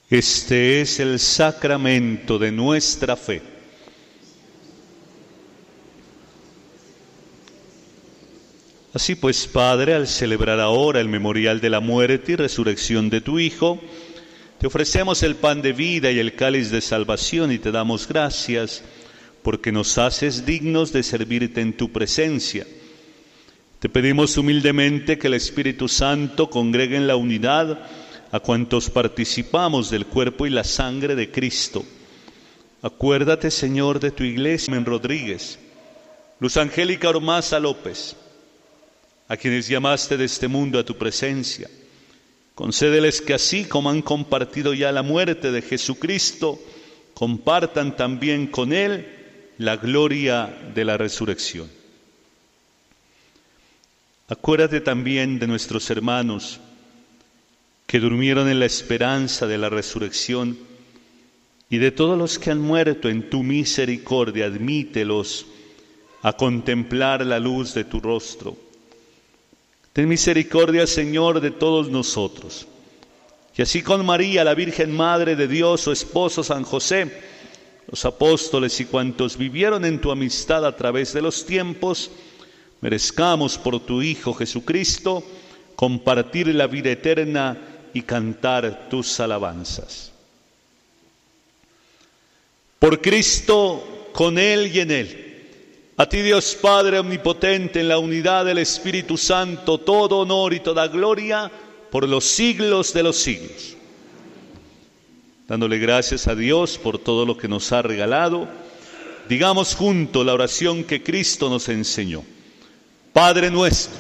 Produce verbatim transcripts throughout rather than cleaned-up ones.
Este es el sacramento de nuestra fe. Así pues, Padre, al celebrar ahora el memorial de la muerte y resurrección de tu Hijo, te ofrecemos el pan de vida y el cáliz de salvación y te damos gracias porque nos haces dignos de servirte en tu presencia. Te pedimos humildemente que el Espíritu Santo congregue en la unidad a cuantos participamos del cuerpo y la sangre de Cristo. Acuérdate, Señor, de tu iglesia, Carmen Rodríguez, Luz Angélica Ormaza López, a quienes llamaste de este mundo a tu presencia. Concédeles que así como han compartido ya la muerte de Jesucristo, compartan también con Él la gloria de la resurrección. Acuérdate también de nuestros hermanos que durmieron en la esperanza de la resurrección y de todos los que han muerto en tu misericordia, admítelos a contemplar la luz de tu rostro. Ten misericordia, Señor, de todos nosotros. Y así con María, la Virgen Madre de Dios, su esposo San José, los apóstoles y cuantos vivieron en tu amistad a través de los tiempos, merezcamos por tu Hijo Jesucristo compartir la vida eterna y cantar tus alabanzas. Por Cristo, con Él y en Él, a ti Dios Padre omnipotente, en la unidad del Espíritu Santo, todo honor y toda gloria por los siglos de los siglos. Dándole gracias a Dios por todo lo que nos ha regalado, digamos juntos la oración que Cristo nos enseñó. Padre nuestro,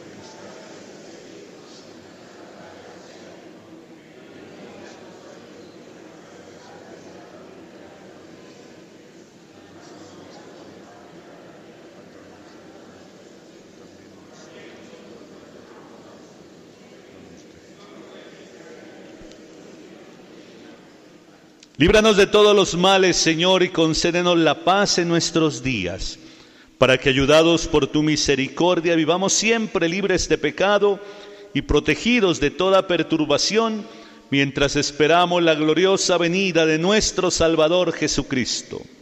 líbranos de todos los males, Señor, y concédenos la paz en nuestros días, para que, ayudados por tu misericordia, vivamos siempre libres de pecado y protegidos de toda perturbación, mientras esperamos la gloriosa venida de nuestro Salvador Jesucristo.